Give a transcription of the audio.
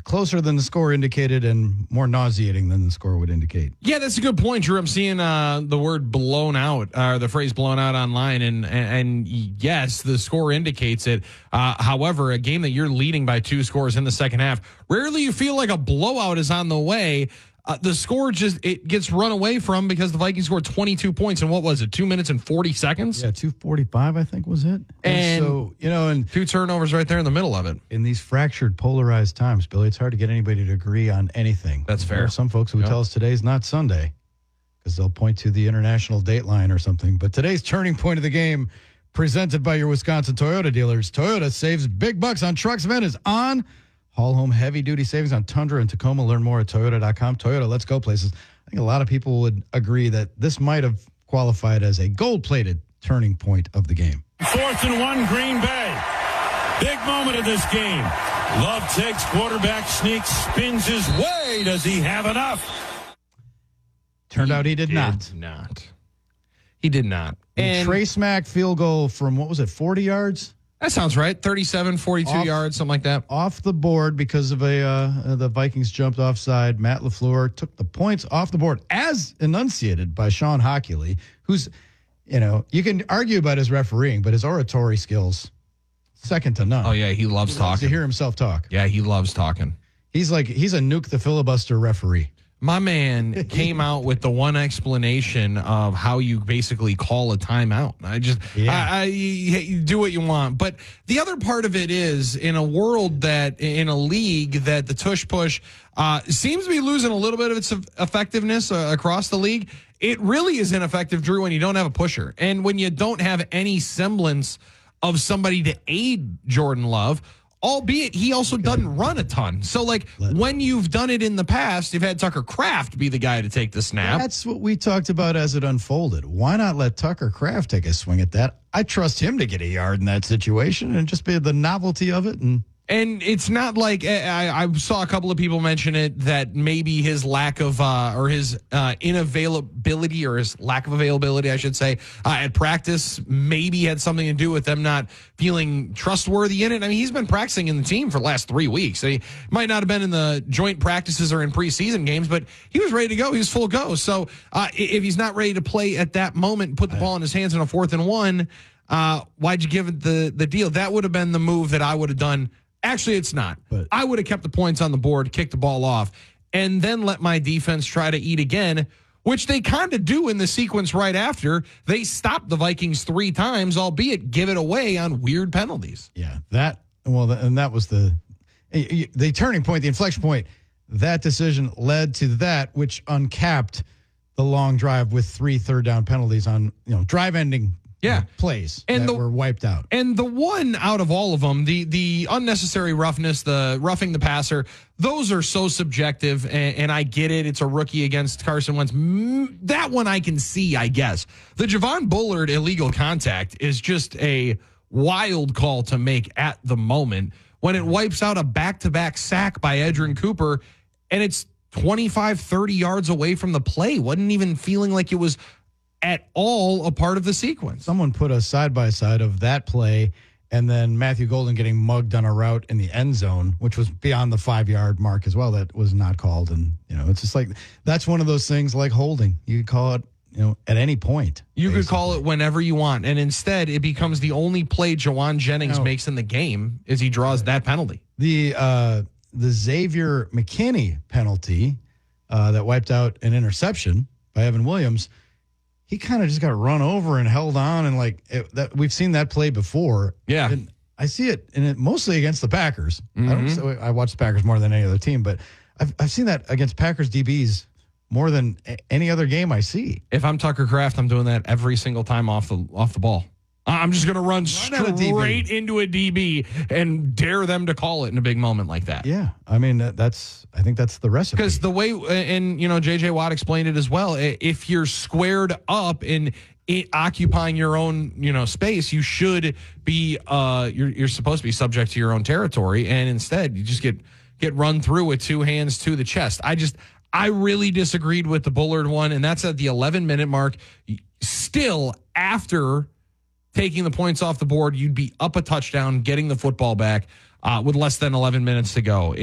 closer than the score indicated and more nauseating than the score would indicate. Yeah, that's a good point, Drew. I'm seeing the word blown out, or the phrase blown out online, and yes, the score indicates it. However, a game that you're leading by 2 scores in the second half, rarely you feel like a blowout is on the way. The score it gets run away from because the Vikings scored 22 points in, what was it, 2 minutes and 40 seconds? Yeah, 2:45, I think, was it? And so, and 2 turnovers right there in the middle of it. In these fractured, polarized times, Billy, it's hard to get anybody to agree on anything. That's fair. There are some folks who would tell us today's not Sunday because they'll point to the international date line or something. But today's turning point of the game, presented by your Wisconsin Toyota dealers. Toyota saves big bucks on trucks. Event is on. Haul home heavy-duty savings on Tundra and Tacoma. Learn more at Toyota.com. Toyota, let's go places. I think a lot of people would agree that this might have qualified as a gold-plated turning point of the game. 4th and 1, Green Bay. Big moment of this game. Love takes quarterback sneak, spins his way. Does he have enough? Turned out he did not. He did not. And Trace Mack field goal from, 40 yards? That sounds right. 37, 42 yards, something like that. Off the board because of the Vikings jumped offside. Matt LaFleur took the points off the board as enunciated by Sean Hockley, who's, you can argue about his refereeing, but his oratory skills, second to none. Oh, yeah, he loves talking. To hear himself talk. Yeah, he loves talking. He's a nuke the filibuster referee. My man came out with the one explanation of how you basically call a timeout. You do what you want. But the other part of it is, in a league that the tush push seems to be losing a little bit of its effectiveness across the league, it really is ineffective, Drew, when you don't have a pusher. And when you don't have any semblance of somebody to aid Jordan Love, albeit he also doesn't run a ton. So, when you've done it in the past, you've had Tucker Kraft be the guy to take the snap. That's what we talked about as it unfolded. Why not let Tucker Kraft take a swing at that? I trust him to get a yard in that situation and just be the novelty of it. And it's not like I saw a couple of people mention it, that maybe his lack of or his inavailability, or his lack of availability, I should say, at practice maybe had something to do with them not feeling trustworthy in it. I mean, he's been practicing in the team for the last 3 weeks. He might not have been in the joint practices or in preseason games, but he was ready to go. He was full go. So if he's not ready to play at that moment and put the ball in his hands in a 4th and 1, why'd you give it the deal? That would have been the move that I would have done. Actually, it's not. But I would have kept the points on the board, kicked the ball off, and then let my defense try to eat again, which they kind of do in the sequence right after. They stopped the Vikings 3 times, albeit give it away on weird penalties. Yeah, and that was the turning point, the inflection point. That decision led to that, which uncapped the long drive with 3 third-down penalties on drive-ending plays that were wiped out. And the one out of all of them, the unnecessary roughness, the roughing the passer, those are so subjective, and I get it. It's a rookie against Carson Wentz. That one I can see, I guess. The Javon Bullard illegal contact is just a wild call to make at the moment when it wipes out a back-to-back sack by Edgerrin Cooper, and it's 25, 30 yards away from the play. Wasn't even feeling like it was at all a part of the sequence. Someone put a side-by-side of that play and then Matthew Golden getting mugged on a route in the end zone, which was beyond the 5-yard mark as well. That was not called. And, it's just like, that's one of those things like holding. You could call it, at any point. You could call it whenever you want. And instead, it becomes the only play Jawan Jennings makes in the game is he draws that penalty. The Xavier McKinney penalty that wiped out an interception by Evan Williams, he kind of just got run over and held on, and we've seen that play before. Yeah, and I see it, mostly against the Packers. I watch the Packers more than any other team, but I've seen that against Packers DBs more than any other game I see. If I'm Tucker Kraft, I'm doing that every single time off the ball. I'm just going to run straight into a DB and dare them to call it in a big moment like that. Yeah. I mean, I think that's the recipe. Because the way, and, J.J. Watt explained it as well, if you're squared up in occupying your own, space, you should be, you're supposed to be subject to your own territory. And instead, you just get run through with 2 hands to the chest. I really disagreed with the Bullard one, and that's at the 11-minute mark. Still, after taking the points off the board, you'd be up a touchdown, getting the football back with less than 11 minutes to go.